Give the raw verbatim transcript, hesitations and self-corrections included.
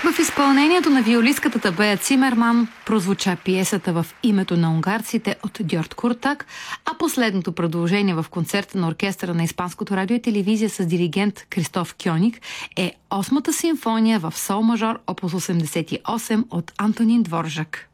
В изпълнението на виолистката Табея Цимерман прозвуча пиесата "В името на унгарците" от Дьорд Куртак, а последното продължение в концерта на оркестъра на Испанското радио и телевизия с диригент Кристоф Кьоник е Осмата симфония в сол мажор, опус осемдесет и осем от Антонин Дворжак.